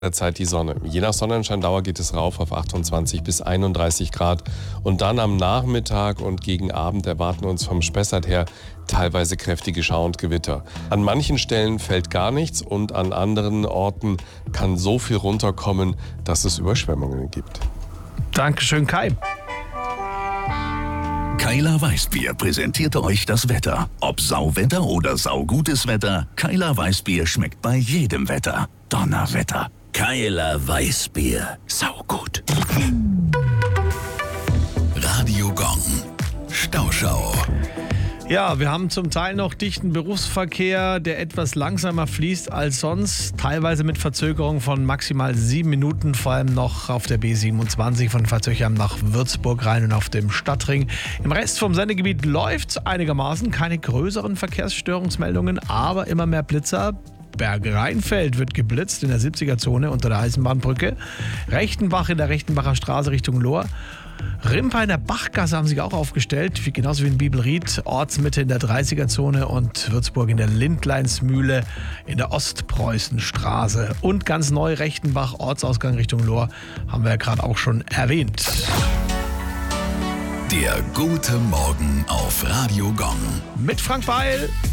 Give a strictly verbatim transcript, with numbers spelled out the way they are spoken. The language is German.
Zeit die Sonne. Je nach Sonnenscheindauer geht es rauf auf achtundzwanzig bis einunddreißig Grad. Und dann am Nachmittag und gegen Abend erwarten uns vom Spessart her teilweise kräftige Schauer und Gewitter. An manchen Stellen fällt gar nichts und an anderen Orten kann so viel runterkommen, dass es Überschwemmungen gibt. Dankeschön, Kai. Keiler Weißbier präsentierte euch das Wetter. Ob Sauwetter oder saugutes Wetter, Keiler Weißbier schmeckt bei jedem Wetter. Donnerwetter. Keiler Weißbier. Saugut. Radio Gong. Stauschau. Ja, wir haben zum Teil noch dichten Berufsverkehr, der etwas langsamer fließt als sonst. Teilweise mit Verzögerung von maximal sieben Minuten, vor allem noch auf der B siebenundzwanzig von Verzögern nach Würzburg rein und auf dem Stadtring. Im Rest vom Sendegebiet läuft es einigermaßen. Keine größeren Verkehrsstörungsmeldungen, aber immer mehr Blitzer. Bergrheinfeld wird geblitzt in der siebziger-Zone unter der Eisenbahnbrücke. Rechtenbach in der Rechtenbacher Straße Richtung Lohr. Rimpa in der Bachgasse haben sich auch aufgestellt, wie, genauso wie in Bibelried, Ortsmitte in der dreißiger-Zone und Würzburg in der Lindleinsmühle in der Ostpreußenstraße. Und ganz neu Rechtenbach, Ortsausgang Richtung Lohr, haben wir ja gerade auch schon erwähnt. Der gute Morgen auf Radio Gong. Mit Frank Weil.